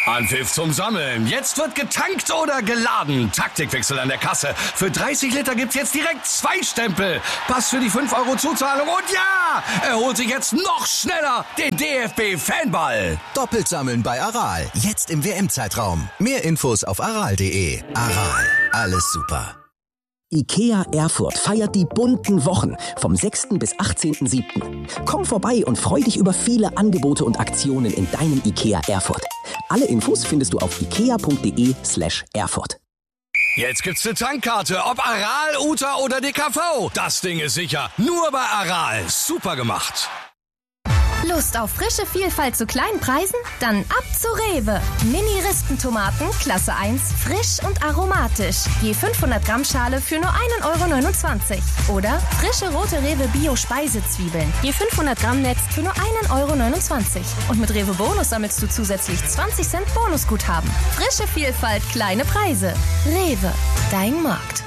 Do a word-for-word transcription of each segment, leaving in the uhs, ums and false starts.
Anpfiff zum Sammeln. Jetzt wird getankt oder geladen. Taktikwechsel an der Kasse. Für dreißig Liter gibt's jetzt direkt zwei Stempel. Pass für die fünf Euro Zuzahlung und ja, er holt sich jetzt noch schneller den D F B-Fanball. Doppelt sammeln bei Aral. Jetzt im W M-Zeitraum. Mehr Infos auf aral punkt de. Aral. Alles super. IKEA Erfurt feiert die bunten Wochen vom sechsten bis achtzehnten siebten Komm vorbei und freu dich über viele Angebote und Aktionen in deinem IKEA Erfurt. Alle Infos findest du auf ikea punkt de slash Erfurt. Jetzt gibt's eine Tankkarte, ob Aral, U T A oder D K V. Das Ding ist sicher. Nur bei Aral. Super gemacht. Lust auf frische Vielfalt zu kleinen Preisen? Dann ab zu Rewe. Mini-Ristentomaten, Klasse eins, frisch und aromatisch. Je fünfhundert Gramm Schale für nur ein Euro neunundzwanzig. Oder frische rote Rewe Bio-Speisezwiebeln. Je fünfhundert Gramm Netz für nur ein Euro neunundzwanzig. Und mit Rewe Bonus sammelst du zusätzlich zwanzig Cent Bonusguthaben. Frische Vielfalt, kleine Preise. Rewe, dein Markt.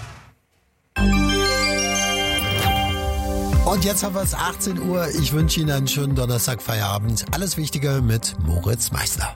Und jetzt haben wir es achtzehn Uhr. Ich wünsche Ihnen einen schönen Donnerstag-Feierabend. Alles Wichtige mit Moritz Meißner.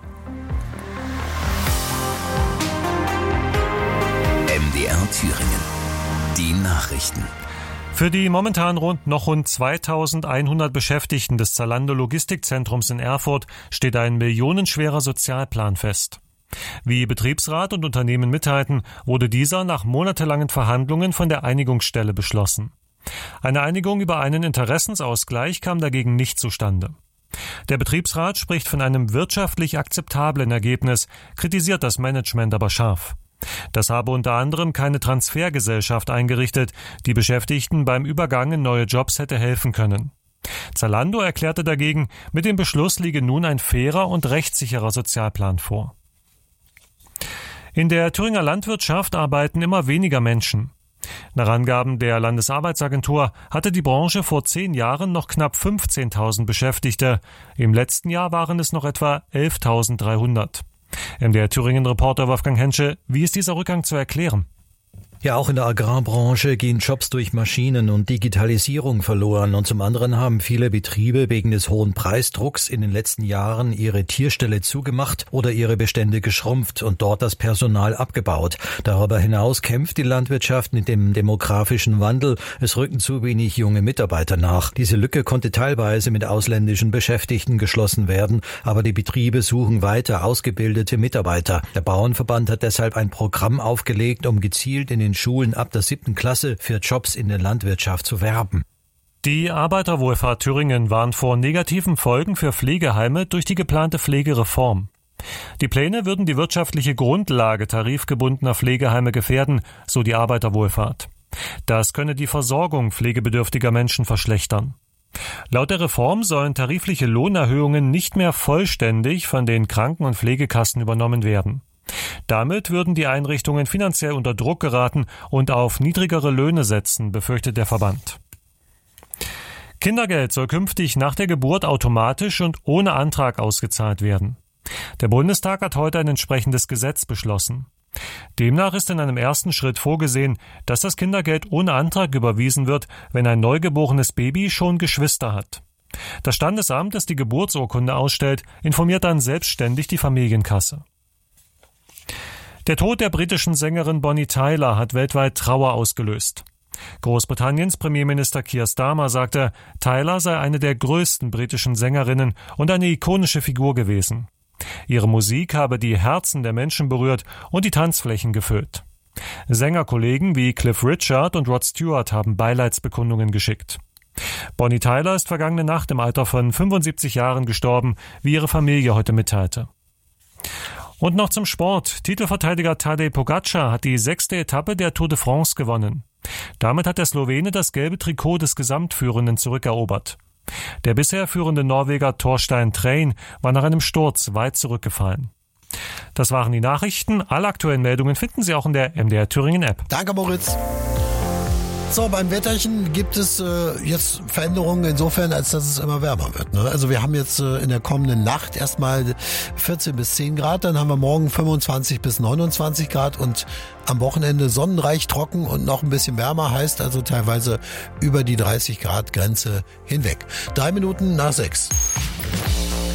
M D R Thüringen. Die Nachrichten. Für die momentan rund noch rund zweitausendeinhundert Beschäftigten des Zalando Logistikzentrums in Erfurt steht ein millionenschwerer Sozialplan fest. Wie Betriebsrat und Unternehmen mitteilten, wurde dieser nach monatelangen Verhandlungen von der Einigungsstelle beschlossen. Eine Einigung über einen Interessensausgleich kam dagegen nicht zustande. Der Betriebsrat spricht von einem wirtschaftlich akzeptablen Ergebnis, kritisiert das Management aber scharf. Das habe unter anderem keine Transfergesellschaft eingerichtet, die Beschäftigten beim Übergang in neue Jobs hätte helfen können. Zalando erklärte dagegen, mit dem Beschluss liege nun ein fairer und rechtssicherer Sozialplan vor. In der Thüringer Landwirtschaft arbeiten immer weniger Menschen. Nach Angaben der Landesarbeitsagentur hatte die Branche vor zehn Jahren noch knapp fünfzehntausend Beschäftigte. Im letzten Jahr waren es noch etwa elftausenddreihundert. M D R Thüringen-Reporter Wolfgang Hensche, wie ist dieser Rückgang zu erklären? Ja, auch in der Agrarbranche gehen Jobs durch Maschinen und Digitalisierung verloren. Und zum anderen haben viele Betriebe wegen des hohen Preisdrucks in den letzten Jahren ihre Tierställe zugemacht oder ihre Bestände geschrumpft und dort das Personal abgebaut. Darüber hinaus kämpft die Landwirtschaft mit dem demografischen Wandel. Es rücken zu wenig junge Mitarbeiter nach. Diese Lücke konnte teilweise mit ausländischen Beschäftigten geschlossen werden, aber die Betriebe suchen weiter ausgebildete Mitarbeiter. Der Bauernverband hat deshalb ein Programm aufgelegt, um gezielt in den Schulen ab der siebten Klasse für Jobs in der Landwirtschaft zu werben. Die Arbeiterwohlfahrt Thüringen warnt vor negativen Folgen für Pflegeheime durch die geplante Pflegereform. Die Pläne würden die wirtschaftliche Grundlage tarifgebundener Pflegeheime gefährden, so die Arbeiterwohlfahrt. Das könne die Versorgung pflegebedürftiger Menschen verschlechtern. Laut der Reform sollen tarifliche Lohnerhöhungen nicht mehr vollständig von den Kranken- und Pflegekassen übernommen werden. Damit würden die Einrichtungen finanziell unter Druck geraten und auf niedrigere Löhne setzen, befürchtet der Verband. Kindergeld soll künftig nach der Geburt automatisch und ohne Antrag ausgezahlt werden. Der Bundestag hat heute ein entsprechendes Gesetz beschlossen. Demnach ist in einem ersten Schritt vorgesehen, dass das Kindergeld ohne Antrag überwiesen wird, wenn ein neugeborenes Baby schon Geschwister hat. Das Standesamt, das die Geburtsurkunde ausstellt, informiert dann selbstständig die Familienkasse. Der Tod der britischen Sängerin Bonnie Tyler hat weltweit Trauer ausgelöst. Großbritanniens Premierminister Keir Starmer sagte, Tyler sei eine der größten britischen Sängerinnen und eine ikonische Figur gewesen. Ihre Musik habe die Herzen der Menschen berührt und die Tanzflächen gefüllt. Sängerkollegen wie Cliff Richard und Rod Stewart haben Beileidsbekundungen geschickt. Bonnie Tyler ist vergangene Nacht im Alter von fünfundsiebzig Jahren gestorben, wie ihre Familie heute mitteilte. Und noch zum Sport. Titelverteidiger Tadej Pogačar hat die sechste Etappe der Tour de France gewonnen. Damit hat der Slowene das gelbe Trikot des Gesamtführenden zurückerobert. Der bisher führende Norweger Thorstein Trein war nach einem Sturz weit zurückgefallen. Das waren die Nachrichten. Alle aktuellen Meldungen finden Sie auch in der M D R Thüringen App. Danke, Moritz. So, beim Wetterchen gibt es äh, jetzt Veränderungen insofern, als dass es immer wärmer wird. Ne? Also wir haben jetzt äh, in der kommenden Nacht erstmal vierzehn bis zehn Grad, dann haben wir morgen fünfundzwanzig bis neunundzwanzig Grad und am Wochenende sonnenreich, trocken und noch ein bisschen wärmer, heißt also teilweise über die dreißig Grad Grenze hinweg. Drei Minuten nach sechs.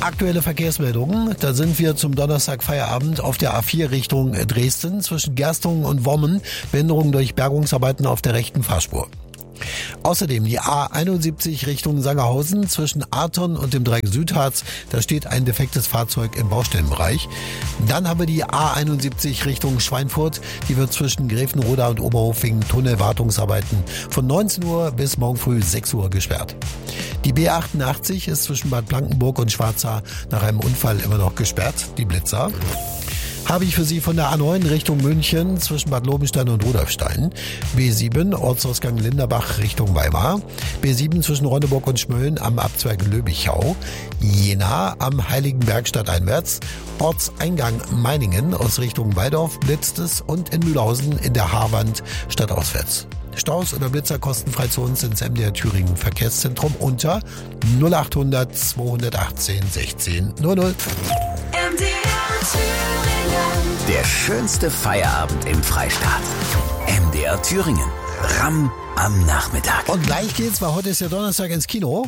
Aktuelle Verkehrsmeldungen. Da sind wir zum Donnerstag Feierabend auf der A vier Richtung Dresden. Zwischen Gerstungen und Wommen Behinderung durch Bergungsarbeiten auf der rechten Fahrspur. Außerdem die A einundsiebzig Richtung Sangerhausen zwischen Arton und dem Dreieck Südharz. Da steht ein defektes Fahrzeug im Baustellenbereich. Dann haben wir die A einundsiebzig Richtung Schweinfurt. Die wird zwischen Gräfenroda und Oberhof wegen Tunnelwartungsarbeiten von neunzehn Uhr bis morgen früh sechs Uhr gesperrt. Die B achtundachtzig ist zwischen Bad Blankenburg und Schwarzach nach einem Unfall immer noch gesperrt. Die Blitzer. Habe ich für Sie von der A neun Richtung München zwischen Bad Lobenstein und Rudolfstein. B sieben Ortsausgang Linderbach Richtung Weimar. B sieben zwischen Ronneburg und Schmölln am Abzweig Löbichau. Jena am Heiligenberg stadteinwärts. Ortseingang Meiningen aus Richtung Waldorf blitzt es und in Mühlhausen in der Haarwand stadtauswärts. Staus oder Blitzer kostenfrei zu uns ins M D R Thüringen Verkehrszentrum unter null achthundert zweihundertachtzehn sechzehn null null. M D R Thüringen. Der schönste Feierabend im Freistaat. M D R Thüringen. Ramm am Nachmittag. Und gleich geht's, weil heute ist ja Donnerstag, ins Kino.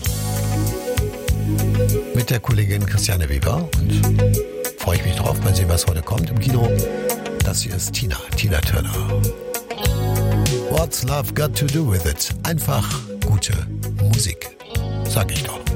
Mit der Kollegin Christiane Weber. Und freue ich mich drauf. Mal sehen, was heute kommt im Kino. Das hier ist Tina, Tina Turner. What's Love Got to Do With It? Einfach gute Musik. Sag ich doch.